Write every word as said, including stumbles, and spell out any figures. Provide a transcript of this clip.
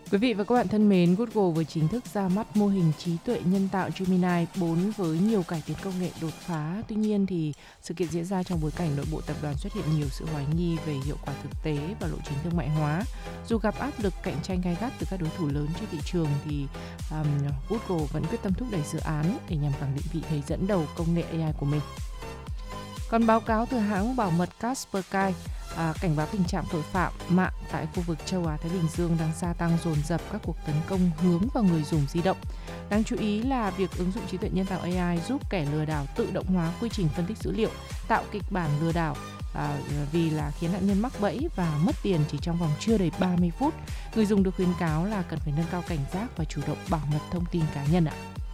Quý vị và các bạn thân mến, Google vừa chính thức ra mắt mô hình trí tuệ nhân tạo Gemini bốn với nhiều cải tiến công nghệ đột phá. Tuy nhiên thì sự kiện diễn ra trong bối cảnh nội bộ tập đoàn xuất hiện nhiều sự hoài nghi về hiệu quả thực tế và lộ trình thương mại hóa. Dù gặp áp lực cạnh tranh gay gắt từ các đối thủ lớn trên thị trường thì um, Google vẫn quyết tâm thúc đẩy dự án để nhằm khẳng định vị thế dẫn đầu công nghệ a i của mình. Còn báo cáo từ hãng bảo mật Kaspersky à, cảnh báo tình trạng tội phạm mạng tại khu vực châu Á Thái Bình Dương đang gia tăng dồn dập các cuộc tấn công hướng vào người dùng di động. Đáng chú ý là việc ứng dụng trí tuệ nhân tạo a i giúp kẻ lừa đảo tự động hóa quy trình phân tích dữ liệu, tạo kịch bản lừa đảo à, vì là khiến nạn nhân mắc bẫy và mất tiền chỉ trong vòng chưa đầy ba mươi phút. Người dùng được khuyến cáo là cần phải nâng cao cảnh giác và chủ động bảo mật thông tin cá nhân ạ.